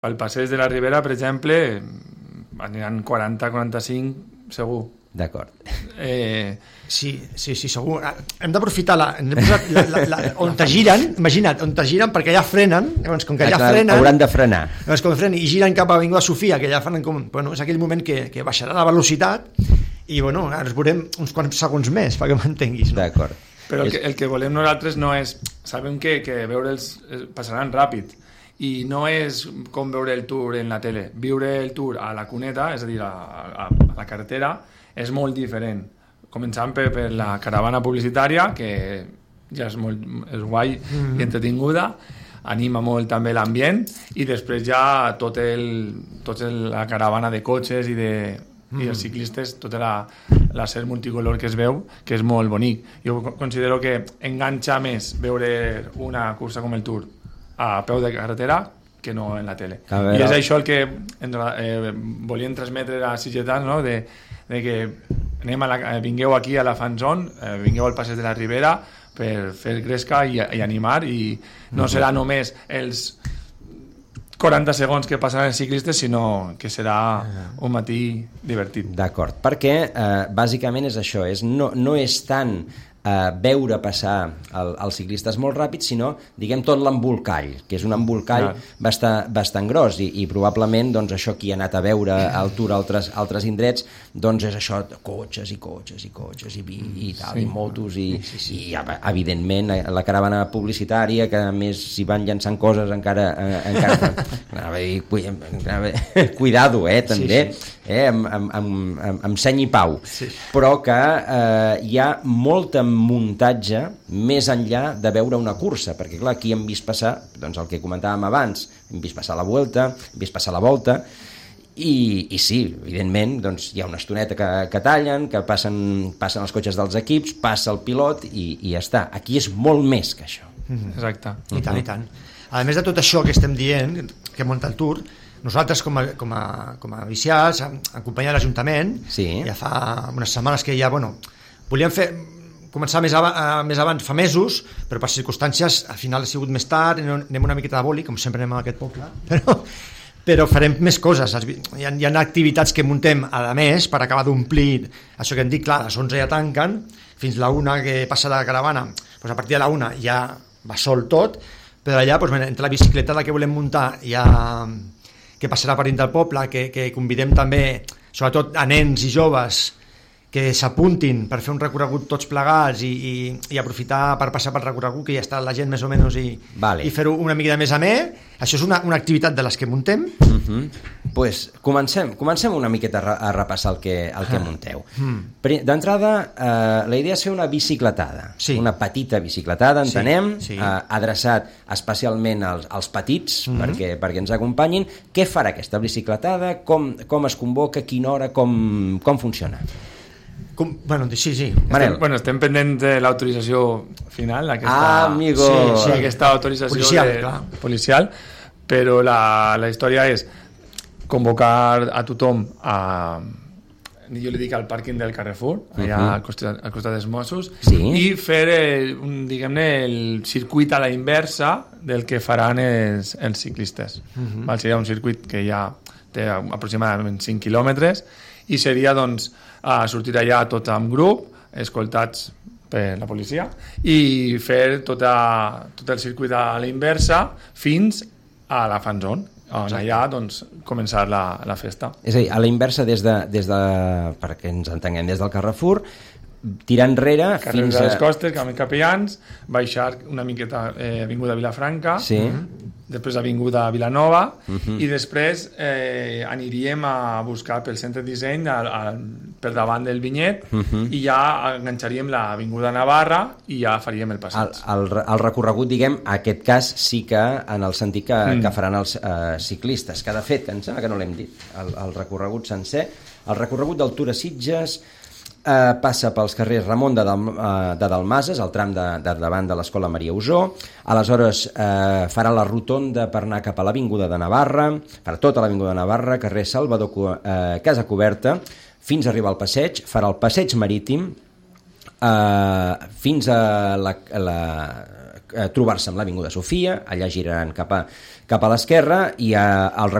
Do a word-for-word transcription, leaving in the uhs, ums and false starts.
Al passeig de la Ribera, per exemple, aniran quaranta a quaranta-cinc segur. D'acord. Eh... Sí, sí, sí, segur. Hem d'aprofitar la, la, la, la, on te giren, imagina't, on te giren perquè ja frenen, llavors com que ja frenen... Hauran de frenar. Llavors com frenen i giren cap a Avinguda Sofia, que ja fan com... Bueno, és aquell moment que, que baixarà la velocitat i, bueno, ens veurem uns quants segons més, perquè m'entenguis. No? D'acord. Però el que, el que volem nosaltres no és... Sabem que, que veure'ls passaran ràpid i no és com veure el Tour en la tele. Viure el Tour a la cuneta, és a dir, a, a, a la carretera, és molt diferent. Començant per, per la caravana publicitària, que ja és molt és guai mm-hmm. i entretinguda, anima molt també l'ambient, i després ja tot el, tot el, la caravana de cotxes i, de, mm-hmm. i els ciclistes, tota la, la ser multicolor que es veu, que és molt bonic. Jo considero que enganxa més veure una cursa com el Tour a peu de carretera que no en la tele. I és això el que en, eh, volien transmetre a Sitgetans, no? de, de que anem a la, vingueu aquí a la Fan Zone, eh, vingueu al passeig de la Ribera per fer gresca i, i animar, i no serà només els quaranta segons que passaran els ciclistes, sinó que serà un matí divertit. D'acord, perquè eh, bàsicament és això, és, no, no és tant Uh, veure passar el, els ciclistes molt ràpid, sinó, diguem, tot l'embolcall, que és un embolcall no. bastant, bastant gros, i, i probablement doncs, això qui ha anat a veure el Tour a altres, altres indrets, doncs és això, cotxes i cotxes i cotxes i, i tal, sí. i motos, i, sí, sí, sí. i evidentment la caravana publicitària, que a més s'hi van llançant coses encara, eh, encara anava a dir, cuidado, eh, també, sí, sí. Eh, amb, amb, amb, amb, amb seny i pau, sí. però que eh, hi ha molta muntatge més enllà de veure una cursa, perquè clar, aquí hem vist passar doncs el que comentàvem abans, hem vist passar la Vuelta, hem vist passar la Volta, i, i sí, evidentment doncs, hi ha una estoneta que, que tallen, que passen, passen els cotxes dels equips, passa el pilot i, i ja està. Aquí és molt més que això. Mm-hmm. Exacte. I tant, i tant. A més de tot això que estem dient, que munta el Tour, nosaltres com a, com a, com a viciats, en companyia de l'Ajuntament, sí. ja fa unes setmanes que ja, bueno, volíem fer... començar més, ab més abans, fa mesos, però per circumstàncies al final ha sigut més tard, anem una miqueta de boli, com sempre anem a aquest poble, però, però farem més coses. Hi ha, hi ha activitats que muntem a més per acabar d'omplir això que hem dit, clar, a les onze ja tanquen, fins la una que passa la caravana, doncs a partir de la una ja va sol tot, però allà doncs, entre la bicicleta que volem muntar ja, que passarà per dintre del poble, que, que convidem també sobretot a nens i joves que s'apuntin per fer un recorregut tots plegats i, i, i aprofitar per passar pel recorregut, que ja està la gent més o menys, i, vale. i fer-ho una mica de més amè. Això és una, una activitat de les que muntem. Uh-huh. pues comencem, comencem una miqueta a, a repassar el que, el que munteu. Uh-huh. D'entrada, eh, la idea és fer una bicicletada, sí. una petita bicicletada, entenem, sí, sí. Eh, adreçat especialment als, als petits, uh-huh. perquè, perquè ens acompanyin. Què farà aquesta bicicletada? Com, com es convoca? A quina hora? Com, com funciona? Com, bueno, sí, sí. Estem, bueno, estem pendents de l'autorització final, aquesta, ah, amigo. Sí, sí, aquesta autorització policial, de, clar. policial, però la, la història és convocar a tothom a... jo li dic al pàrquing del Carrefour, allà uh-huh. al, costat, al costat dels Mossos, sí. i fer el, un, diguem-ne, el circuit a la inversa del que faran els, els ciclistes. Uh-huh. Val, seria un circuit que ja té aproximadament cinc quilòmetres, i seria, doncs, a sortir allà tot amb grup, escoltats per la policia, i fer tota, tot el circuit a la inversa fins a la Fan Zone, on allà doncs, començar la, la festa. És a dir, a la inversa des de, des de, perquè ens entenguem, des del Carrefour, tirar enrere Carrer fins a... a... les costes, camí Capellans, baixar una miqueta eh, avinguda Vilafranca, sí. després avinguda Vilanova, uh-huh. i després eh, aniríem a buscar pel centre de disseny a, a, per davant del vinyet, uh-huh. i ja enganxaríem l'avinguda Navarra i ja faríem el passeig. El, el, el recorregut, diguem, en aquest cas sí que en el sentit que, mm. que faran els eh, ciclistes, que de fet, em sembla que no l'hem dit, el, el recorregut sencer, el recorregut del Tour a Sitges eh, passa pels carrers Ramon de, Del, eh, de Dalmases, el tram de, de davant de l'Escola Maria Usó, aleshores eh, farà la rotonda per anar cap a l'Avinguda de Navarra, per tota l'Avinguda de Navarra, carrer Salvador eh, Casa Coberta, fins a arribar al passeig, farà el passeig marítim eh, fins a la, a la trobar-se amb l'Avinguda Sofia, allà giraran cap a, cap a l'esquerra i a, al